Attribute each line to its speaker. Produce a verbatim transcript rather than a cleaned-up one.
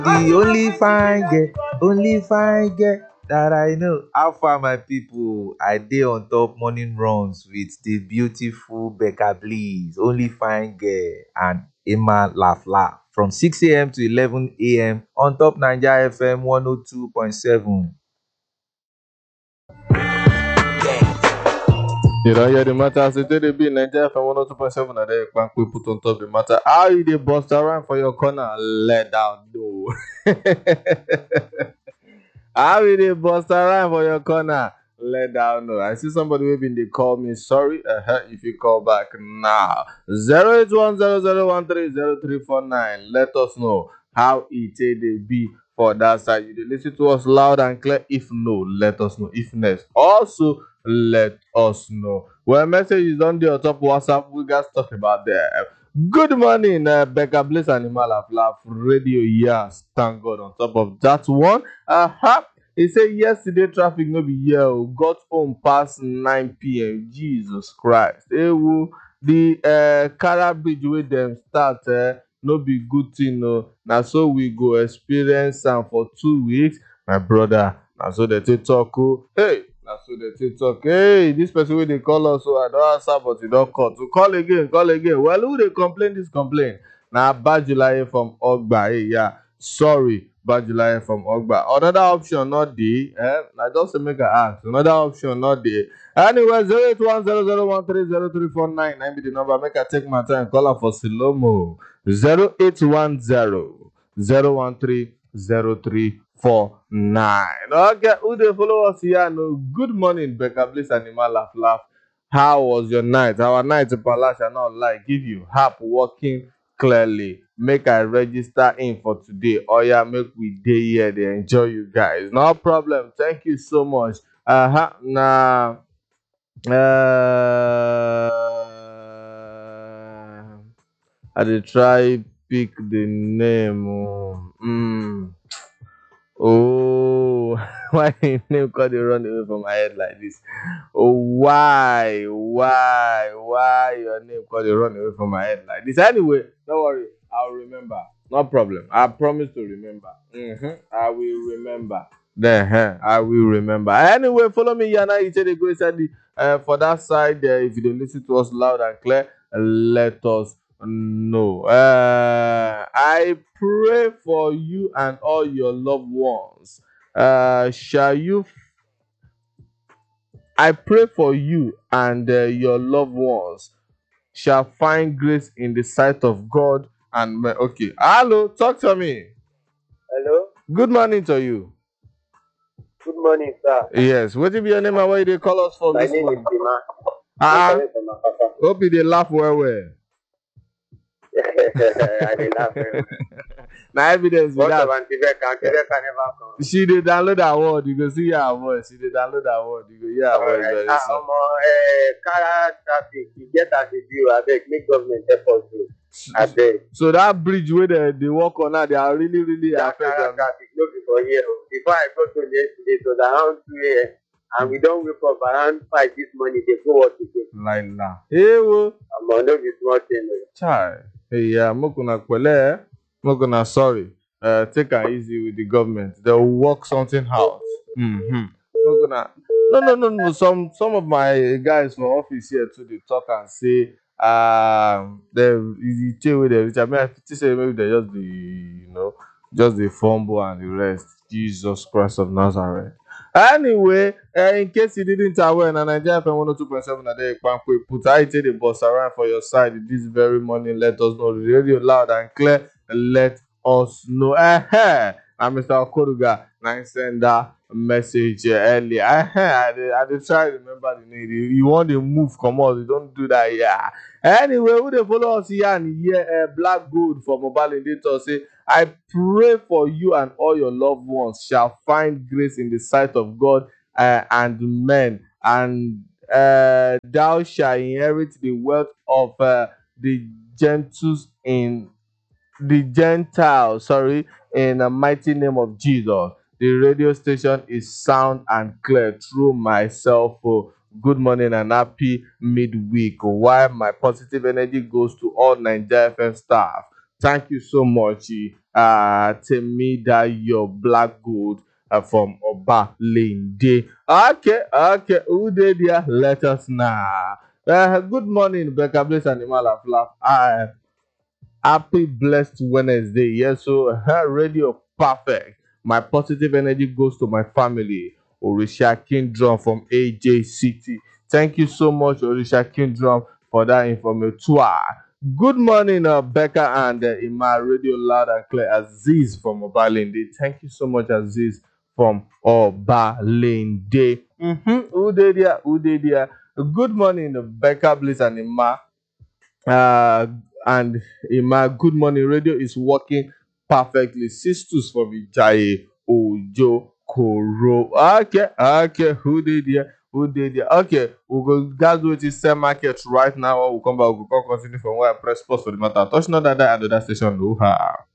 Speaker 1: The only fine girl, only fine girl that I know. How far my people? I dey on top morning runs with the beautiful Becca Bliss, only fine girl, and Emma Laugh Laugh from six a m to eleven a m on top Naija F M one oh two point seven.
Speaker 2: You don't hear the matter. As it dey be Nigeria F M one oh two point seven, and then we put on top the matter. How you dey bust around for your corner? Let down no. How you dey bust around for your corner? Let down no. I see somebody who been they call me. Sorry, uh-huh, if you call back now. zero eight one zero zero one three zero three four nine. Let us know how it dey be for that side. You dey listen to us loud and clear. If no, let us know. If next, also let us know. Well, message is on the top WhatsApp. We guys talk about that. Good morning, uh, Becca Bliss Animal Laugh Laugh Radio. Yes, thank God. On top of that one, uh-huh. He said yesterday traffic no be here. oh, Got home past nine p m Jesus Christ. Ewu, the uh, Kara Bridge where them start uh, no be good thing. No. Now so we go experience am for two weeks. My brother, now so they take talk. Oh, hey, now so they take talk. Hey, this person wey dey call us, so I don't answer, but you don't call. To call again, call again. Well, who they complain this complaint? Now Bajulaye from Ogba. Hey, yeah. Sorry, Bajulaye from Ogba. Another option not there. Eh? I just make a ask. Another option not there. Anyway, zero eight one zero zero one three zero three four nine. Nine be the number. Make I take my time. Call her for Silomo. zero eight one zero zero one three zero three four nine. Okay, who they follow us here? No. Good morning, Becca Bliss Animal Laugh Laugh. How was your night? Our night in Palace shall not lie. Give you help working clearly. Make I register in for today. Oh yeah, make we day here. They enjoy you guys. No problem. Thank you so much. Uh-huh. Nah. Uh, I did try pick the name. Oh. Mm. Oh, why the name called the run away from my head like this? Oh, why, why, why your name called the run away from my head like this? Anyway, don't worry, I'll remember. No problem. I promise to remember. Mm-hmm. I will remember. Then, I will remember. Anyway, follow me, Yana. You say the go inside the uh, for that side. Uh, if you don't listen to us loud and clear, let us know. Uh, I pray for you and all your loved ones. Uh, shall you? I pray for you and uh, your loved ones shall find grace in the sight of God and men. Okay. Hello, talk to me.
Speaker 3: Hello.
Speaker 2: Good morning to you.
Speaker 3: Good morning, sir.
Speaker 2: Yes. What be your name and why they call us for
Speaker 3: My
Speaker 2: this
Speaker 3: name
Speaker 2: morning?
Speaker 3: is Dima.
Speaker 2: Ah,
Speaker 3: I'm calling from Akapa.
Speaker 2: hope you they laugh well well.
Speaker 3: I dey laugh very well.
Speaker 2: Now evidence with
Speaker 3: What
Speaker 2: that.
Speaker 3: of Auntie Becca? Auntie Becca never come.
Speaker 2: She did download that word. You go see her voice. She did download that word. You go hear her voice
Speaker 3: Alright.
Speaker 2: very
Speaker 3: Ah,
Speaker 2: soon.
Speaker 3: omo, eh, car traffic. You get as a view. Abeg, make government help us do. Abeg.
Speaker 2: So that bridge where they, they walk on now, they are really, really
Speaker 3: That
Speaker 2: affect
Speaker 3: car
Speaker 2: them.
Speaker 3: traffic no be for here. oh. Before I go to yesterday, it was around two a m and we don wake up around five this morning. Dey go work again.
Speaker 2: Like nah. Hey, wo.
Speaker 3: Omo, no be small thing. o.
Speaker 2: Chai. Hey, yeah, Mokuna Kwele. Mokuna, sorry. Uh, take it easy with the government. They'll work something out. Mm-hmm. Mokuna. No, no, no, no. Some some of my guys for office here too, they talk and say, um, they you tell with them. I mean, I think say maybe they just the you know just the fumble and the rest. Jesus Christ of Nazareth. Anyway, uh, in case you didn't aware, na Nigeria F M one oh two point seven na there you put I take the bus around for your side this very morning. Let us know. The radio loud and clear. Let us know. Eh, and Mister Okoruga, now send that message uh, earlier. Eh, I dey I dey try remember the name. You, you want to move, come on, you don't do that, yeah. Anyway, who they follow us here and here, uh, Black Gold for Mobile Indicator say, I pray for you and all your loved ones shall find grace in the sight of God uh, and men, and uh, thou shalt inherit the wealth of uh, the Gentiles in the Gentiles, sorry, in the mighty name of Jesus. The radio station is sound and clear through myself. Oh, good morning and happy midweek. While my positive energy goes to all Nigeria F M staff. Thank you so much. Uh, Temida, your black gold uh, from Oba Linde. Okay, okay. Who did ya? Let us know. Uh, good morning, Becca Bliss and Imala Flap. Uh, happy blessed Wednesday. Yes, so uh, radio perfect. My positive energy goes to my family. Orisha Kingdom from A J City. Thank you so much, Orisha Kingdom, for that information. Good morning, uh, Becca and uh, Ima Radio Loud and Clear. Aziz from Obalende. Thank you so much, Aziz from Obalende. Mm-hmm. Who did ya? Who did ya? Good morning, uh, Becca Bliss and Ima. Uh, and Ima, good morning. Radio is working perfectly. Sisters from Ijaye, Ojo, Koro. Okay, okay. Who did ya? Who did ya? Okay, we'll go guys with this sell market right now. We'll come back. We'll continue from where I press pause for the matter. Touch not that and that station. Oh, ha.